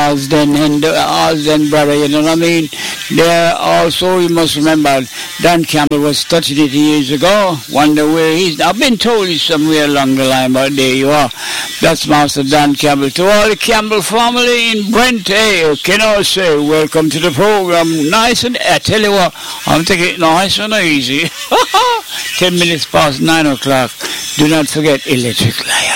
Alsden and the Alsden brother, you know what I mean? There also, you must remember, Dan Campbell was 38 years ago. Wonder where he's. I've been told he's somewhere along the line, but there you are. That's Master Dan Campbell. To all the Campbell family in Brent, hey, can I say, welcome to the program. Nice and, I tell you what, I'm taking it nice and easy. 10 minutes past 9 o'clock. Do not forget electric light.